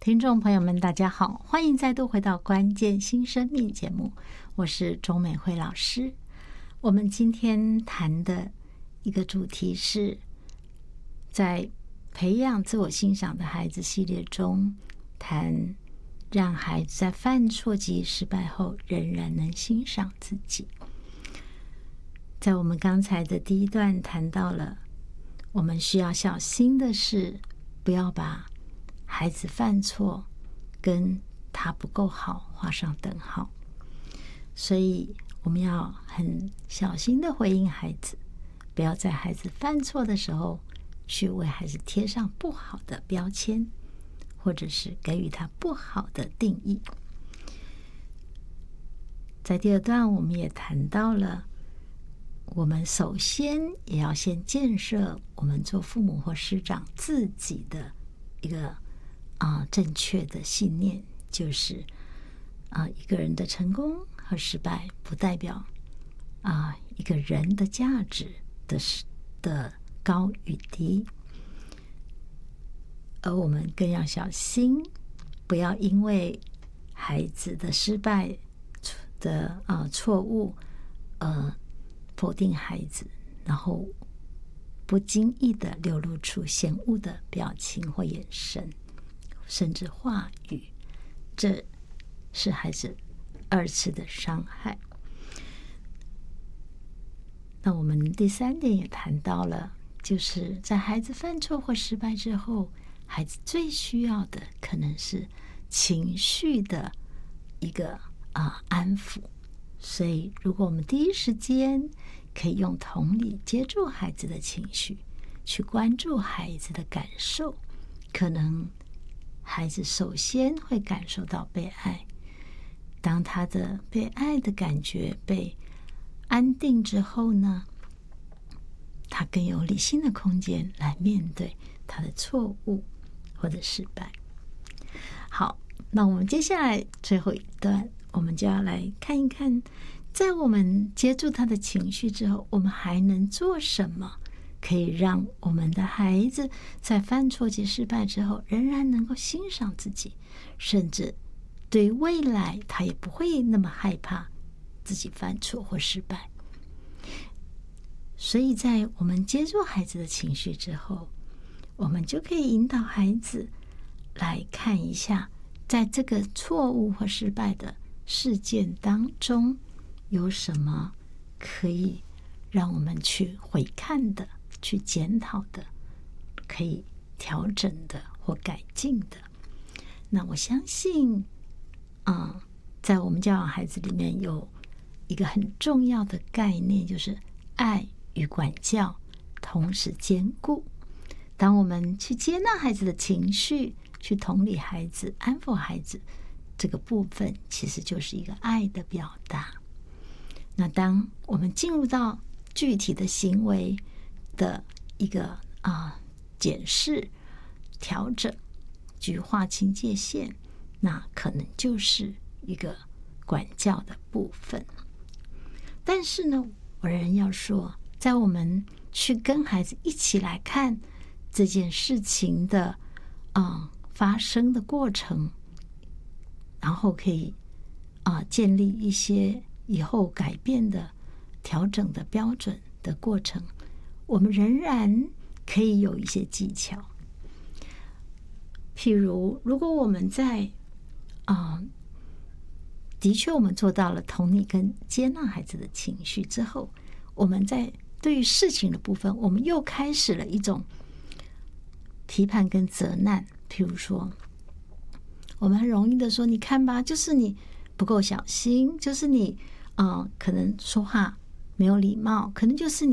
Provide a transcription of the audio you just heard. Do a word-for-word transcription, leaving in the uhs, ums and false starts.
听众朋友们大家好，欢迎再度回到关键新生命节目，我是钟美惠老师。我们今天谈的一个主题是在培养自我欣赏的孩子系列中，谈让孩子在犯错及失败后仍然能欣赏自己。在我们刚才的第一段谈到了我们需要小心的是，不要把孩子犯错跟他不够好画上等号，所以我们要很小心的回应孩子，不要在孩子犯错的时候去为孩子贴上不好的标签，或者是给予他不好的定义。在第二段我们也谈到了，我们首先也要先建设我们做父母或师长自己的一个啊、呃、正确的信念，就是啊、呃、一个人的成功和失败不代表啊、呃、一个人的价值的的高与低，而我们更要小心，不要因为孩子的失败的啊、呃、错误呃否定孩子，然后不经意的流露出嫌恶的表情或眼神，甚至话语，这是孩子二次的伤害。那我们第三点也谈到了，就是在孩子犯错或失败之后，孩子最需要的可能是情绪的一个啊、呃、安抚。所以如果我们第一时间可以用同理接住孩子的情绪，去关注孩子的感受，可能孩子首先会感受到被爱。当他的被爱的感觉被安定之后呢，他更有理性的空间来面对他的错误或者失败。好，那我们接下来最后一段，我们就要来看一看，在我们接住他的情绪之后，我们还能做什么，可以让我们的孩子在犯错及失败之后仍然能够欣赏自己，甚至对未来他也不会那么害怕自己犯错或失败。所以在我们接住孩子的情绪之后，我们就可以引导孩子来看一下，在这个错误或失败的事件当中有什么可以让我们去回看的，去检讨的，可以调整的或改进的。那我相信嗯，在我们教养孩子里面有一个很重要的概念，就是爱与管教同时兼顾。当我们去接纳孩子的情绪，去同理孩子，安抚孩子，这个部分其实就是一个爱的表达。那当我们进入到具体的行为的一个啊、呃、检视、调整、去划清界限，那可能就是一个管教的部分。但是呢，我仍然要说，在我们去跟孩子一起来看这件事情的嗯发生的过程，然后可以啊、呃、建立一些以后改变的调整的标准的过程，我们仍然可以有一些技巧。譬如如果我们在啊、呃、的确我们做到了同理跟接纳孩子的情绪之后，我们在对于事情的部分，我们又开始了一种批判跟责难。譬如说，我们很容易的说，你看吧，就是你不够小心，就是你呃可能说话没有礼貌，可能就是你